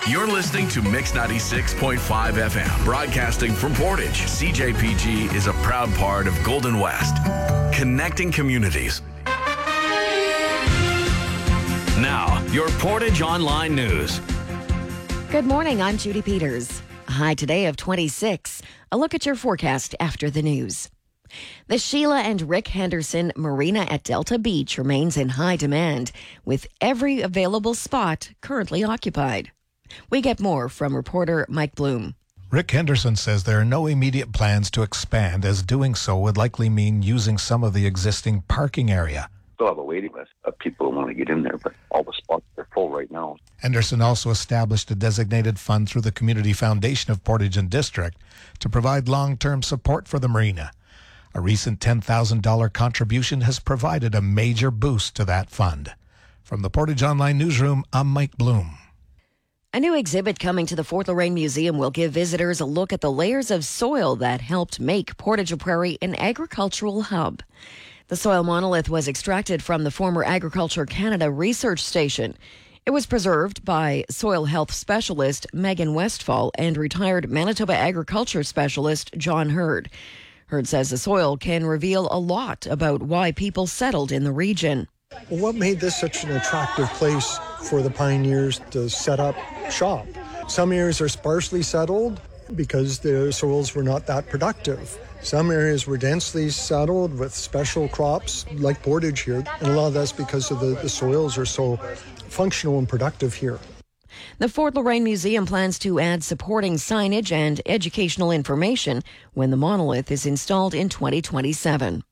You're listening to Mix 96.5 FM, broadcasting from Portage. CJPG is a proud part of Golden West, connecting communities. Now, your Portage Online News. Good morning, I'm Judy Peters. High today of 26. A look at your forecast after the news. The Sheila and Rick Henderson Marina at Delta Beach remains in high demand, with every available spot currently occupied. We get more from reporter Mike Bloom. Rick Henderson says there are no immediate plans to expand, as doing so would likely mean using some of the existing parking area. Still have a waiting list of people who want to get in there, but all the spots are full right now. Henderson also established a designated fund through the Community Foundation of Portage and District to provide long-term support for the marina. A recent $10,000 contribution has provided a major boost to that fund. From the Portage Online Newsroom, I'm Mike Bloom. A new exhibit coming to the Fort Loraine Museum will give visitors a look at the layers of soil that helped make Portage Prairie an agricultural hub. The soil monolith was extracted from the former Agriculture Canada research station. It was preserved by soil health specialist Megan Westfall and retired Manitoba agriculture specialist John Hurd. Hurd says the soil can reveal a lot about why people settled in the region. Well, what made this such an attractive place for the pioneers to set up shop? Some areas are sparsely settled because the soils were not that productive. Some areas were densely settled with special crops like Portage here, and a lot of that's because of the soils are so functional and productive here. The Fort Loraine Museum plans to add supporting signage and educational information when the monolith is installed in 2027.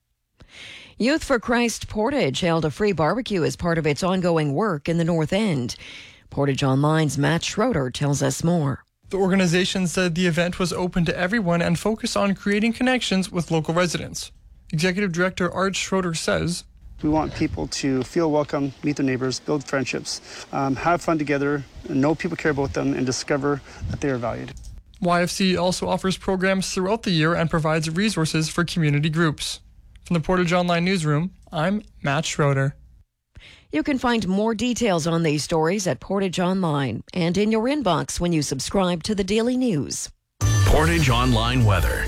Youth for Christ Portage held a free barbecue as part of its ongoing work in the North End. Portage Online's Matt Schroeder tells us more. The organization said the event was open to everyone and focused on creating connections with local residents. Executive Director Art Schroeder says, "We want people to feel welcome, meet their neighbors, build friendships, have fun together, know people care about them, and discover that they are valued." YFC also offers programs throughout the year and provides resources for community groups. From the Portage Online Newsroom, I'm Matt Schroeder. You can find more details on these stories at Portage Online and in your inbox when you subscribe to the Daily News. Portage Online weather.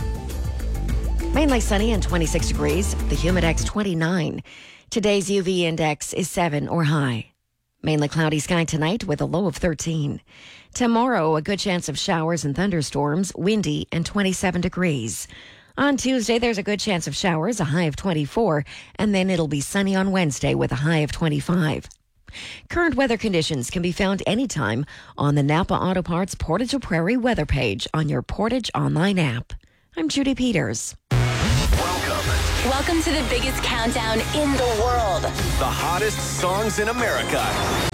Mainly sunny and 26 degrees. The Humidex 29. Today's UV index is 7 or high. Mainly cloudy sky tonight with a low of 13. Tomorrow, a good chance of showers and thunderstorms, windy and 27 degrees. On Tuesday, there's a good chance of showers, a high of 24, and then it'll be sunny on Wednesday with a high of 25. Current weather conditions can be found anytime on the Napa Auto Parts Portage Prairie weather page on your Portage Online app. I'm Judy Peters. Welcome to the biggest countdown in the world. The hottest songs in America.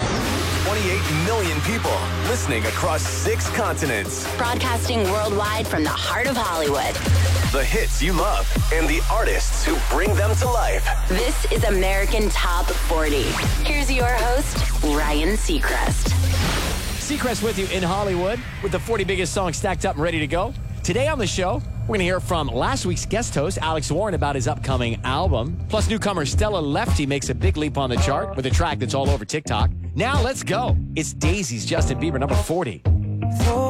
28 million people listening across 6 continents. Broadcasting worldwide from the heart of Hollywood. The hits you love and the artists who bring them to life. This is American Top 40. Here's your host, Ryan Seacrest. Seacrest with you in Hollywood with the 40 biggest songs stacked up and ready to go. Today on the show, we're going to hear from last week's guest host, Alex Warren, about his upcoming album. Plus, newcomer Stella Lefty makes a big leap on the chart with a track that's all over TikTok. Now let's go. It's Daisy's Justin Bieber, number 40.